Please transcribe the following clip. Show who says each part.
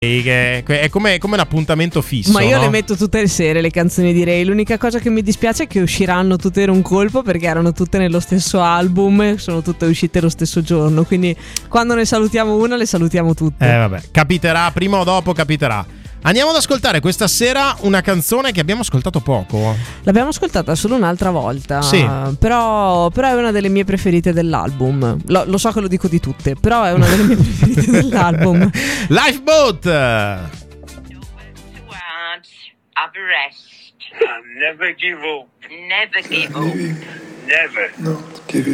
Speaker 1: che è come un appuntamento fisso.
Speaker 2: Ma io
Speaker 1: no?
Speaker 2: le metto tutte le sere, le canzoni di Ray. L'unica cosa che mi dispiace è che usciranno tutte in un colpo, perché erano tutte nello stesso album, sono tutte uscite lo stesso giorno, quindi quando ne salutiamo una le salutiamo tutte.
Speaker 1: Vabbè, capiterà, prima o dopo capiterà. Andiamo ad ascoltare questa sera una canzone che abbiamo ascoltato poco.
Speaker 2: L'abbiamo ascoltata solo un'altra volta,
Speaker 1: sì.
Speaker 2: però è una delle mie preferite dell'album. Lo so che lo dico di tutte, però è una delle mie preferite dell'album.
Speaker 1: Lifeboat.
Speaker 3: Never give up.
Speaker 4: Never give up.
Speaker 3: Never.
Speaker 4: Not give